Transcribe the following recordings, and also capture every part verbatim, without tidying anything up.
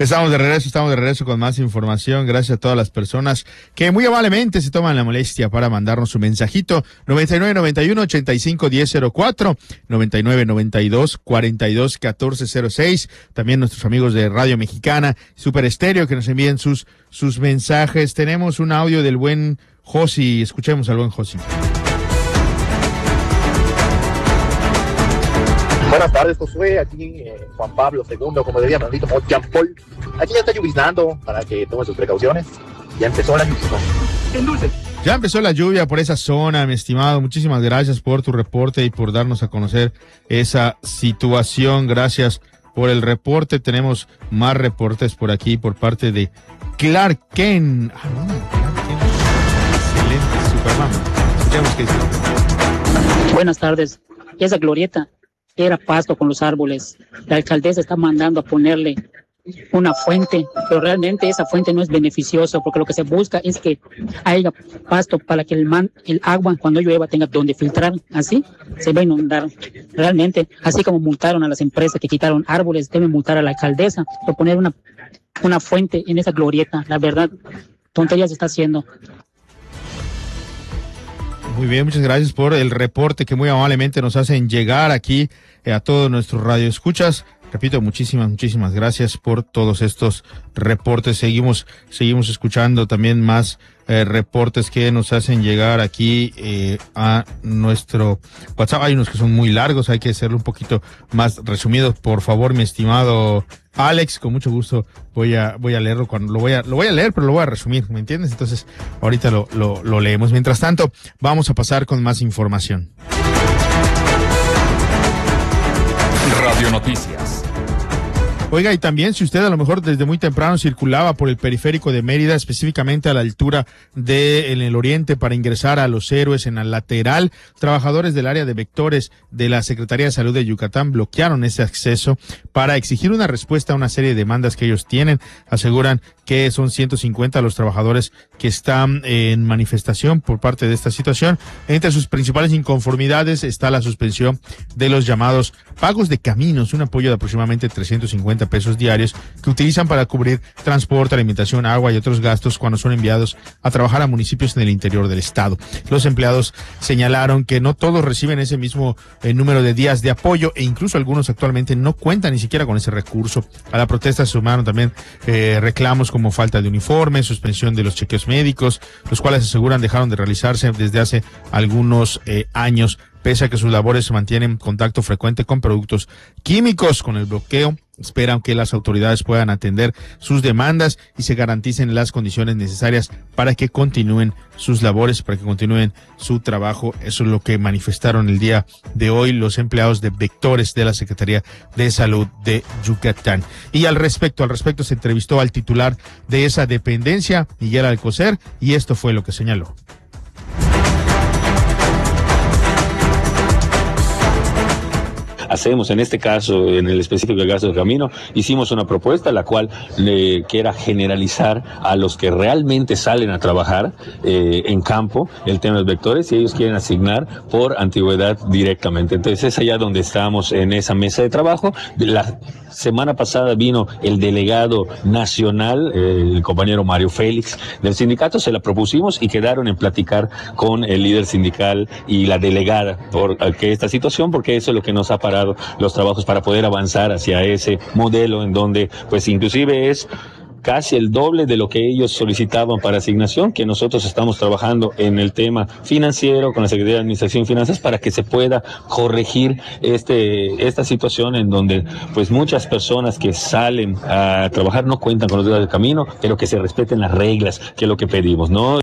Estamos de regreso, estamos de regreso con más información. Gracias a todas las personas que muy amablemente se toman la molestia para mandarnos su mensajito. noventa y nueve noventa y uno ochenta y cinco diez cero cuatro, noventa y nueve noventa y dos cuarenta y dos catorce cero seis. También nuestros amigos de Radio Mexicana, Super Estéreo, que nos envíen sus, sus mensajes. Tenemos un audio del buen Josi. Escuchemos al buen Josi. Buenas tardes, Josué. Aquí eh, Juan Pablo segundo, como diría Manolito Jean Paul. Aquí ya está lloviznando para que tome sus precauciones. Ya empezó la lluvia. En dulce. Ya empezó la lluvia por esa zona, mi estimado. Muchísimas gracias por tu reporte y por darnos a conocer esa situación. Gracias por el reporte. Tenemos más reportes por aquí por parte de Clark Kent. Ah, no, Clark Kent. Excelente, Superman. Escuchemos qué dice. Buenas tardes. Esa glorieta era pasto con los árboles. La alcaldesa está mandando a ponerle una fuente, pero realmente esa fuente no es beneficiosa, porque lo que se busca es que haya pasto para que el, man, el agua cuando llueva tenga donde filtrar. Así se va a inundar. Realmente, así como multaron a las empresas que quitaron árboles, deben multar a la alcaldesa por poner una, una fuente en esa glorieta. La verdad, tontería se está haciendo. Muy bien, muchas gracias por el reporte que muy amablemente nos hacen llegar aquí eh, a todos nuestros radioescuchas. Repito, muchísimas, muchísimas gracias por todos estos reportes. Seguimos, seguimos escuchando también más eh, reportes que nos hacen llegar aquí eh, a nuestro WhatsApp. Hay unos que son muy largos, hay que hacerlo un poquito más resumido. Por favor, mi estimado Alex, con mucho gusto voy a voy a leerlo cuando lo voy a lo voy a leer, pero lo voy a resumir, ¿me entiendes? Entonces, ahorita lo lo, lo leemos. Mientras tanto, vamos a pasar con más información. Radio Noticias. Oiga, y también si usted a lo mejor desde muy temprano circulaba por el periférico de Mérida, específicamente a la altura de en el oriente para ingresar a Los Héroes en el lateral, trabajadores del área de vectores de la Secretaría de Salud de Yucatán bloquearon ese acceso para exigir una respuesta a una serie de demandas que ellos tienen. Aseguran que son ciento cincuenta los trabajadores que están en manifestación por parte de esta situación. Entre sus principales inconformidades está la suspensión de los llamados pagos de caminos, un apoyo de aproximadamente trescientos cincuenta pesos diarios que utilizan para cubrir transporte, alimentación, agua y otros gastos cuando son enviados a trabajar a municipios en el interior del estado. Los empleados señalaron que no todos reciben ese mismo eh, número de días de apoyo e incluso algunos actualmente no cuentan ni siquiera con ese recurso. A la protesta se sumaron también eh, reclamos como falta de uniforme, suspensión de los chequeos médicos, los cuales aseguran dejaron de realizarse desde hace algunos eh, años, pese a que sus labores se mantienen en contacto frecuente con productos químicos. Con el bloqueo, esperan que las autoridades puedan atender sus demandas y se garanticen las condiciones necesarias para que continúen sus labores, para que continúen su trabajo. Eso es lo que manifestaron el día de hoy los empleados de vectores de la Secretaría de Salud de Yucatán. Y al respecto, al respecto se entrevistó al titular de esa dependencia, Miguel Alcocer, y esto fue lo que señaló. Hacemos en este caso, en el específico caso del camino, hicimos una propuesta la cual eh, que era generalizar a los que realmente salen a trabajar eh, en campo el tema de vectores, y ellos quieren asignar por antigüedad directamente. Entonces es allá donde estamos en esa mesa de trabajo. La semana pasada vino el delegado nacional, eh, el compañero Mario Félix del sindicato, se la propusimos y quedaron en platicar con el líder sindical y la delegada por que esta situación, porque eso es lo que nos ha parado los trabajos para poder avanzar hacia ese modelo en donde pues inclusive es casi el doble de lo que ellos solicitaban para asignación, que nosotros estamos trabajando en el tema financiero con la Secretaría de Administración y Finanzas para que se pueda corregir este esta situación en donde pues muchas personas que salen a trabajar no cuentan con los días del camino, pero que se respeten las reglas, que es lo que pedimos, ¿no?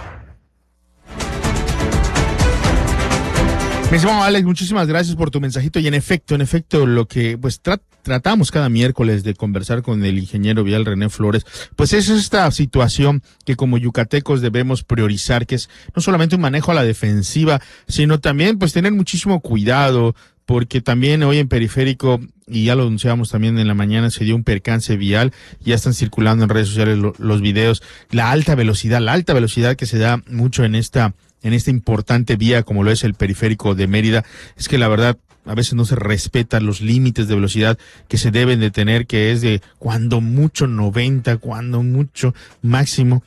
Mi estimado Alex, muchísimas gracias por tu mensajito y en efecto, en efecto, lo que pues tra- tratamos cada miércoles de conversar con el ingeniero vial René Flores, pues es esta situación que como yucatecos debemos priorizar, que es no solamente un manejo a la defensiva, sino también pues tener muchísimo cuidado, porque también hoy en Periférico, y ya lo anunciamos también en la mañana, se dio un percance vial, ya están circulando en redes sociales lo, los videos, la alta velocidad, la alta velocidad que se da mucho en esta en esta importante vía como lo es el Periférico de Mérida. Es que la verdad a veces no se respetan los límites de velocidad que se deben de tener, que es de cuando mucho noventa, cuando mucho máximo.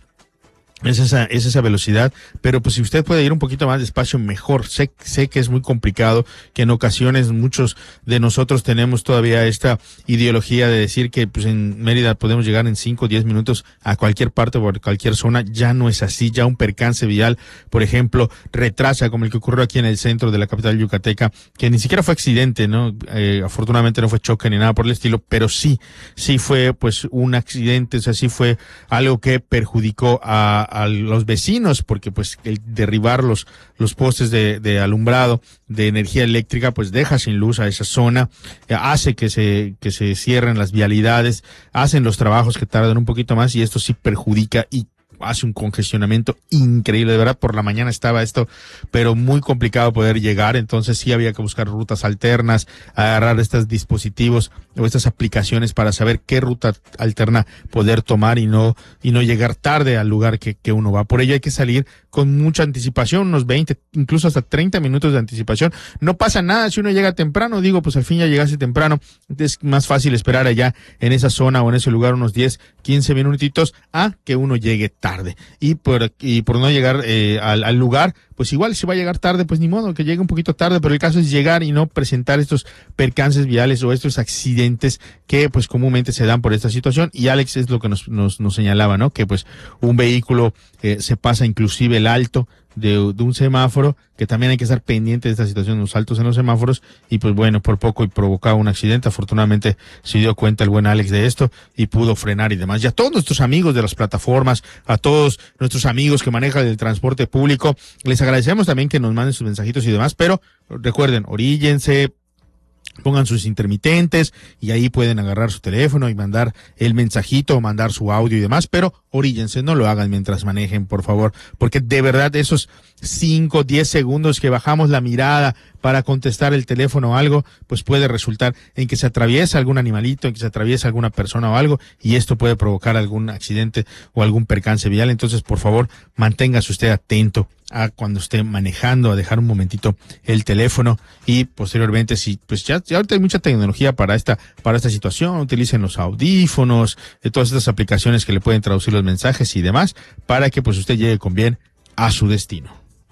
Es esa, es esa velocidad, pero pues si usted puede ir un poquito más despacio, mejor. Sé, sé que es muy complicado, que en ocasiones muchos de nosotros tenemos todavía esta ideología de decir que pues en Mérida podemos llegar en cinco o diez minutos a cualquier parte o a cualquier zona. Ya no es así, ya un percance vial, por ejemplo, retrasa como el que ocurrió aquí en el centro de la capital yucateca, que ni siquiera fue accidente, ¿no? Eh, afortunadamente no fue choque ni nada por el estilo, pero sí, sí fue pues un accidente, o sea, sí fue algo que perjudicó a a los vecinos, porque pues el derribar los, los postes de, de alumbrado de energía eléctrica pues deja sin luz a esa zona, eh, hace que se, que se cierren las vialidades, hacen los trabajos que tardan un poquito más y esto sí perjudica y hace un congestionamiento increíble. De verdad, por la mañana estaba esto, pero muy complicado poder llegar, entonces sí había que buscar rutas alternas, agarrar estos dispositivos o estas aplicaciones para saber qué ruta alterna poder tomar y no y no llegar tarde al lugar que, que uno va. Por ello hay que salir con mucha anticipación, unos veinte, incluso hasta treinta minutos de anticipación. No pasa nada si uno llega temprano, digo, pues al fin ya llegaste temprano, es más fácil esperar allá en esa zona o en ese lugar unos diez, quince minutitos a que uno llegue tarde. Y por, y por no llegar eh, al, al lugar, pues igual si va a llegar tarde, pues ni modo, que llegue un poquito tarde, pero el caso es llegar y no presentar estos percances viales o estos accidentes que pues comúnmente se dan por esta situación. Y Alex es lo que nos, nos, nos señalaba, ¿no? Que pues un vehículo eh, se pasa inclusive el alto de, de un semáforo, que también hay que estar pendiente de esta situación, los altos en los semáforos, y pues bueno, por poco y provocaba un accidente. Afortunadamente se dio cuenta el buen Alex de esto y pudo frenar y demás. Y a todos nuestros amigos de las plataformas, a todos nuestros amigos que manejan el transporte público, les agradecemos también que nos manden sus mensajitos y demás, pero recuerden, oríllense, pongan sus intermitentes y ahí pueden agarrar su teléfono y mandar el mensajito o mandar su audio y demás, pero oríllense, no lo hagan mientras manejen, por favor, porque de verdad esos cinco, diez segundos que bajamos la mirada para contestar el teléfono o algo, pues puede resultar en que se atraviesa algún animalito, en que se atraviesa alguna persona o algo, y esto puede provocar algún accidente o algún percance vial. Entonces, por favor, manténgase usted atento a cuando esté manejando, a dejar un momentito el teléfono y posteriormente, si pues ya, ya ahorita hay mucha tecnología para esta para esta situación, utilicen los audífonos, de todas estas aplicaciones que le pueden traducir los mensajes y demás, para que pues usted llegue con bien a su destino.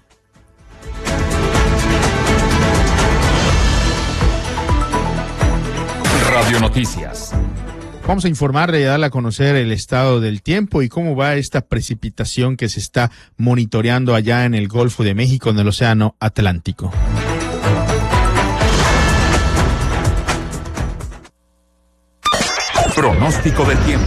Radio Noticias. Vamos a informarle y darle a conocer el estado del tiempo y cómo va esta precipitación que se está monitoreando allá en el Golfo de México, en el Océano Atlántico. Pronóstico del tiempo.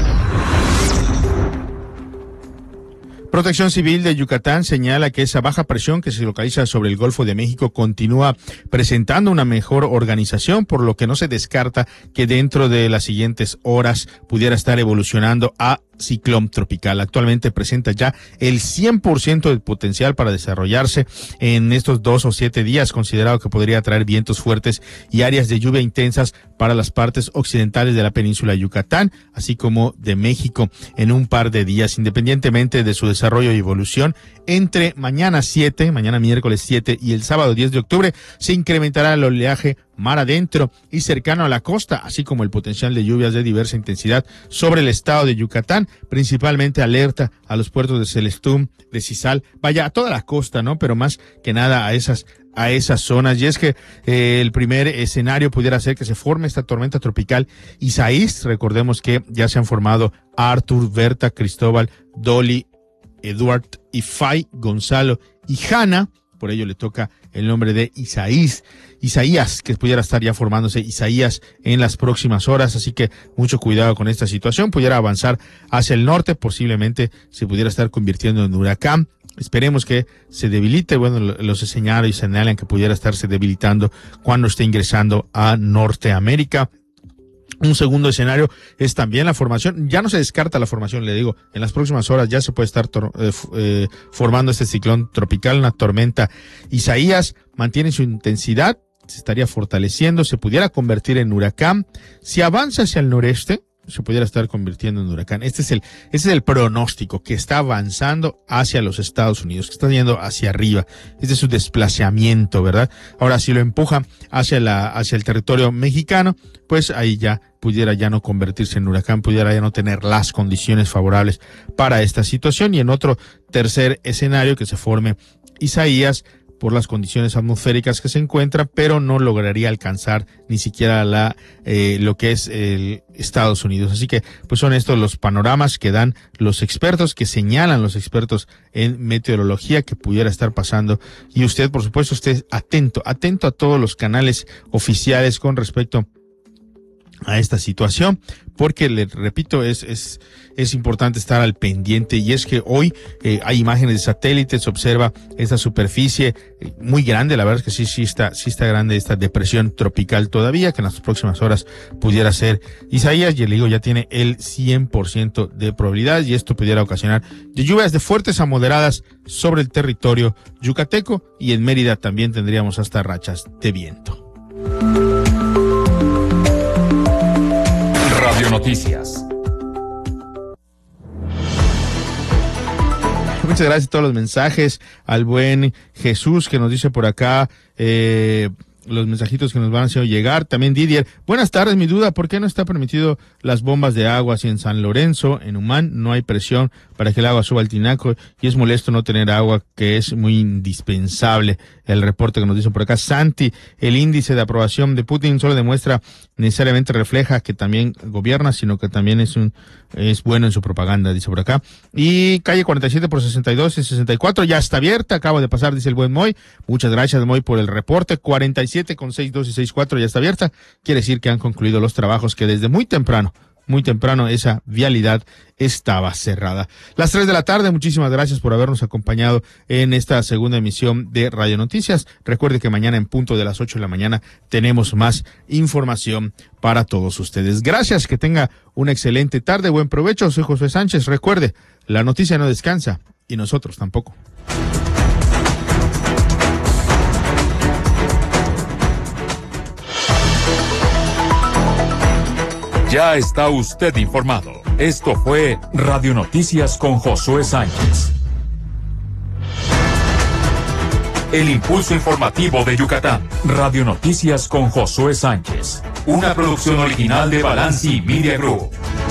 Protección Civil de Yucatán señala que esa baja presión que se localiza sobre el Golfo de México continúa presentando una mejor organización, por lo que no se descarta que dentro de las siguientes horas pudiera estar evolucionando a ciclón tropical. Actualmente presenta ya el cien por ciento del potencial para desarrollarse en estos dos o siete días, considerado que podría traer vientos fuertes y áreas de lluvia intensas para las partes occidentales de la península de Yucatán, así como de México en un par de días, independientemente de su desarrollo y evolución. Entre mañana siete, mañana miércoles siete y el sábado diez de octubre se incrementará el oleaje mar adentro y cercano a la costa, así como el potencial de lluvias de diversa intensidad sobre el estado de Yucatán, principalmente alerta a los puertos de Celestún, de Cizal, vaya a toda la costa, ¿no? Pero más que nada a esas a esas zonas. Y es que eh, el primer escenario pudiera ser que se forme esta tormenta tropical Isaías. Recordemos que ya se han formado Arthur, Berta, Cristóbal, Dolly, Eduard, Ifai, Gonzalo y Hanna. Por ello le toca el nombre de Isaías, Isaías, que pudiera estar ya formándose Isaías en las próximas horas, así que mucho cuidado con esta situación. Pudiera avanzar hacia el norte, posiblemente se pudiera estar convirtiendo en huracán. Esperemos que se debilite. Bueno, los escenarios señalan que pudiera estarse debilitando cuando esté ingresando a Norteamérica. Un segundo escenario es también la formación, ya no se descarta la formación, le digo, en las próximas horas ya se puede estar eh, eh, formando este ciclón tropical, una tormenta. Isaías mantiene su intensidad, se estaría fortaleciendo, se pudiera convertir en huracán. Si avanza hacia el noreste, se pudiera estar convirtiendo en huracán. Este es el, este es el pronóstico, que está avanzando hacia los Estados Unidos, que está yendo hacia arriba. Este es su desplazamiento, ¿verdad? Ahora, si lo empuja hacia la, hacia el territorio mexicano, pues ahí ya pudiera ya no convertirse en huracán, pudiera ya no tener las condiciones favorables para esta situación. Y en otro tercer escenario, que se forme Isaías por las condiciones atmosféricas que se encuentra, pero no lograría alcanzar ni siquiera la eh, lo que es el Estados Unidos. Así que pues son estos los panoramas que dan los expertos, que señalan los expertos en meteorología que pudiera estar pasando. Y usted, por supuesto, esté atento, atento a todos los canales oficiales con respecto a esta situación, porque le repito, es es es importante estar al pendiente. Y es que hoy eh, hay imágenes de satélites, se observa esta superficie eh, muy grande. La verdad es que sí sí está sí está grande esta depresión tropical todavía, que en las próximas horas pudiera ser Isaías, y el digo ya tiene el cien por ciento de probabilidad, y esto pudiera ocasionar de lluvias de fuertes a moderadas sobre el territorio yucateco, y en Mérida también tendríamos hasta rachas de viento. Radio Noticias. Muchas gracias a todos los mensajes, al buen Jesús que nos dice por acá, eh, los mensajitos que nos van haciendo llegar. También Didier, buenas tardes, mi duda, ¿por qué no está permitido las bombas de agua si en San Lorenzo, en Humán, no hay presión para que el agua suba al tinaco y es molesto no tener agua, que es muy indispensable? El reporte que nos dicen por acá. Santi, el índice de aprobación de Putin solo demuestra, necesariamente refleja que también gobierna, sino que también es un es bueno en su propaganda, dice por acá. Y calle cuarenta y siete por sesenta y dos y sesenta y cuatro ya está abierta, acabo de pasar, dice el buen Moy. Muchas gracias, Moy, por el reporte. cuarenta y siete con sesenta y dos y sesenta y cuatro ya está abierta. Quiere decir que han concluido los trabajos, que desde muy temprano Muy temprano esa vialidad estaba cerrada. Las tres de la tarde, muchísimas gracias por habernos acompañado en esta segunda emisión de Radio Noticias. Recuerde que mañana en punto de las ocho de la mañana tenemos más información para todos ustedes. Gracias, que tenga una excelente tarde, buen provecho. Soy Josué Sánchez. Recuerde, la noticia no descansa y nosotros tampoco. Ya está usted informado. Esto fue Radio Noticias con Josué Sánchez. El impulso informativo de Yucatán. Radio Noticias con Josué Sánchez. Una producción original de Balanci Media Group.